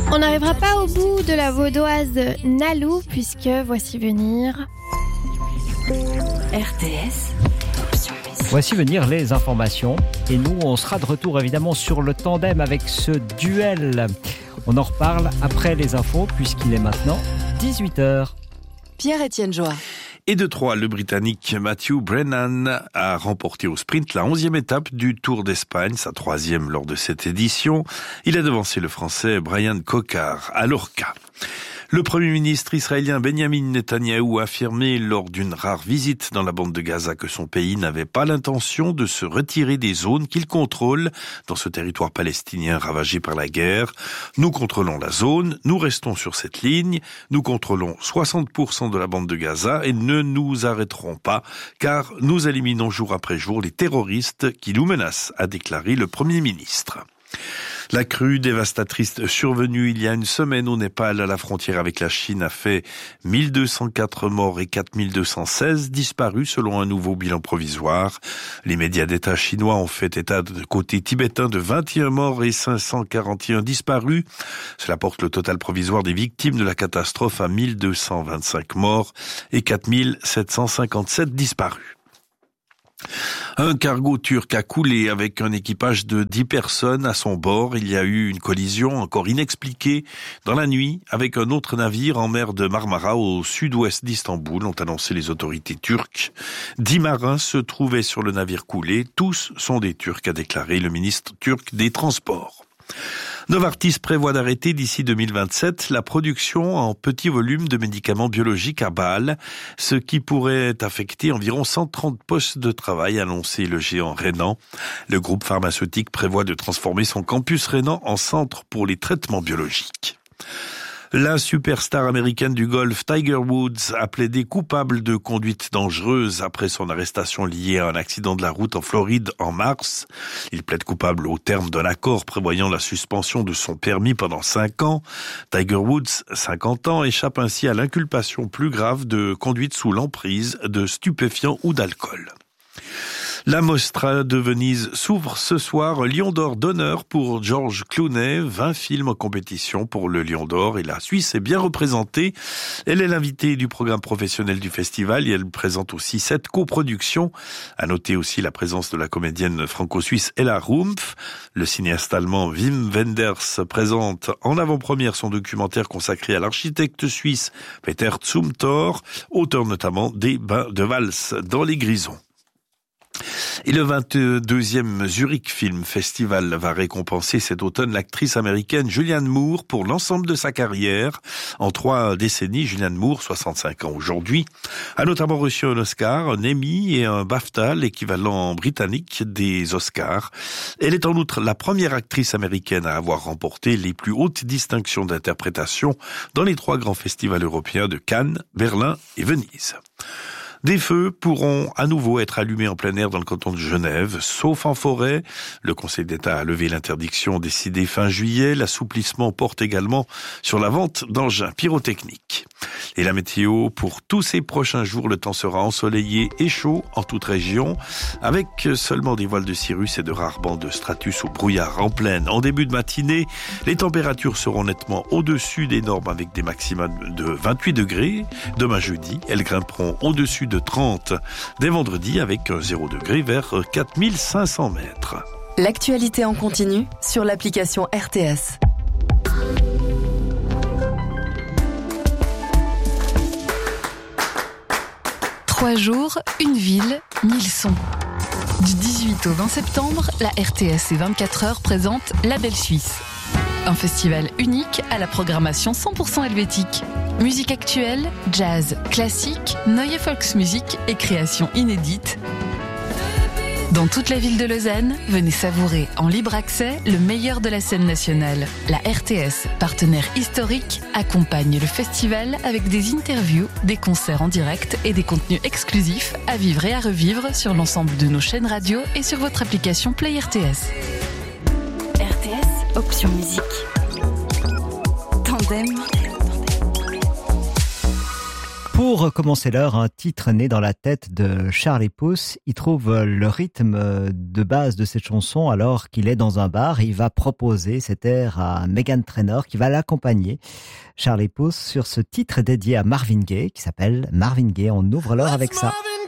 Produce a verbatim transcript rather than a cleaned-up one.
On n'arrivera pas au bout de la vaudoise Nalou, puisque voici venir... R T S. Voici venir les informations. Et nous, on sera de retour évidemment sur le tandem avec ce duel. On en reparle après les infos, puisqu'il est maintenant dix-huit heures. Pierre-Étienne Joie. Et de Troyes, le Britannique Matthew Brennan a remporté au sprint la onzième étape du Tour d'Espagne, sa troisième lors de cette édition. Il a devancé le Français Brian Cocard à Lorca. Le Premier ministre israélien Benjamin Netanyahou a affirmé lors d'une rare visite dans la bande de Gaza que son pays n'avait pas l'intention de se retirer des zones qu'il contrôle dans ce territoire palestinien ravagé par la guerre. Nous contrôlons la zone, nous restons sur cette ligne, nous contrôlons soixante pour cent de la bande de Gaza et ne nous arrêterons pas car nous éliminons jour après jour les terroristes qui nous menacent, a déclaré le Premier ministre. La crue dévastatrice survenue il y a une semaine au Népal à la frontière avec la Chine a fait mille deux cent quatre morts et quatre mille deux cent seize disparus selon un nouveau bilan provisoire. Les médias d'État chinois ont fait état de côté tibétain de vingt et un morts et cinq cent quarante et un disparus. Cela porte le total provisoire des victimes de la catastrophe à mille deux cent vingt-cinq morts et quatre mille sept cent cinquante-sept disparus. Un cargo turc a coulé avec un équipage de dix personnes à son bord. Il y a eu une collision encore inexpliquée dans la nuit avec un autre navire en mer de Marmara au sud-ouest d'Istanbul, ont annoncé les autorités turques. Dix marins se trouvaient sur le navire coulé. Tous sont des Turcs, a déclaré le ministre turc des Transports. Novartis prévoit d'arrêter d'ici deux mille vingt-sept la production en petit volume de médicaments biologiques à Bâle, ce qui pourrait affecter environ cent trente postes de travail, annoncé le géant rhénan. Le groupe pharmaceutique prévoit de transformer son campus rhénan en centre pour les traitements biologiques. La superstar américaine du golf Tiger Woods a plaidé coupable de conduite dangereuse après son arrestation liée à un accident de la route en Floride en mars. Il plaide coupable au terme d'un accord prévoyant la suspension de son permis pendant cinq ans. Tiger Woods, cinquante ans, échappe ainsi à l'inculpation plus grave de conduite sous l'emprise de stupéfiants ou d'alcool. La Mostra de Venise s'ouvre ce soir, un Lion d'Or d'honneur pour George Clooney, vingt films en compétition pour le Lion d'Or et la Suisse est bien représentée. Elle est l'invitée du programme professionnel du festival et elle présente aussi sept coproductions. À noter aussi la présence de la comédienne franco-suisse Ella Rumpf. Le cinéaste allemand Wim Wenders présente en avant-première son documentaire consacré à l'architecte suisse Peter Zumthor, auteur notamment des Bains de valse dans les Grisons. Et le vingt-deuxième Zurich Film Festival va récompenser cet automne l'actrice américaine Julianne Moore pour l'ensemble de sa carrière. En trois décennies, Julianne Moore, soixante-cinq ans aujourd'hui, a notamment reçu un Oscar, un Emmy et un BAFTA, l'équivalent britannique des Oscars. Elle est en outre la première actrice américaine à avoir remporté les plus hautes distinctions d'interprétation dans les trois grands festivals européens de Cannes, Berlin et Venise. Des feux pourront à nouveau être allumés en plein air dans le canton de Genève, sauf en forêt. Le Conseil d'État a levé l'interdiction décidée fin juillet. L'assouplissement porte également sur la vente d'engins pyrotechniques. Et la météo, pour tous ces prochains jours, le temps sera ensoleillé et chaud en toute région, avec seulement des voiles de cirrus et de rares bancs de stratus ou brouillard en plaine. En début de matinée, les températures seront nettement au-dessus des normes avec des maxima de vingt-huit degrés. Demain jeudi, elles grimperont au-dessus de trente dès vendredi avec zéro degré vers quatre mille cinq cents mètres. L'actualité en continu sur l'application R T S. Trois jours, une ville, mille sons. Du dix-huit au vingt septembre, la R T S et vingt-quatre heures présentent La Belle Suisse. Un festival unique à la programmation cent pour cent helvétique. Musique actuelle, jazz, classique, Neue Volksmusik et créations inédites. Dans toute la ville de Lausanne, venez savourer en libre accès le meilleur de la scène nationale. La R T S, partenaire historique, accompagne le festival avec des interviews, des concerts en direct et des contenus exclusifs à vivre et à revivre sur l'ensemble de nos chaînes radio et sur votre application Play R T S. R T S, option musique. Tandem. Pour Pour commencer l'heure, un titre né dans la tête de Charlie Puth. Il trouve le rythme de base de cette chanson alors qu'il est dans un bar. Il va proposer cet air à Meghan Trainor qui va l'accompagner. Charlie Puth sur ce titre dédié à Marvin Gaye qui s'appelle Marvin Gaye. On ouvre l'heure avec ça.